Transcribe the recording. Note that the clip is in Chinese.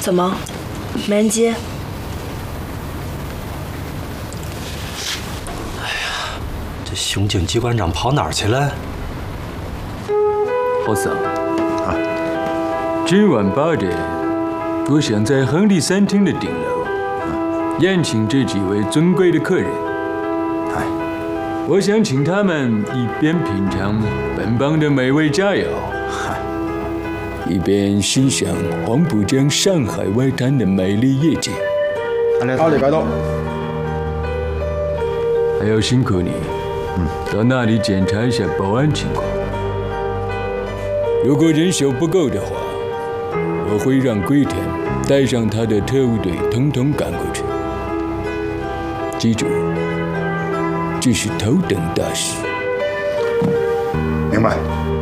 怎么，没人接？ 这刑警机关长跑哪儿去了？ 侯嫂，今晚8点，我想在亨利餐厅的顶楼宴请这几位尊贵的客人。我想请他们一边品尝本邦的美味佳肴，一边欣赏黄浦江上海外滩的美丽夜景。 好的，该到。 还要辛苦你，到那里检查一下保安情况。如果人手不够的话，我会让龟田带上他的特务队，统统赶过去。记住，这是头等大事。 明白。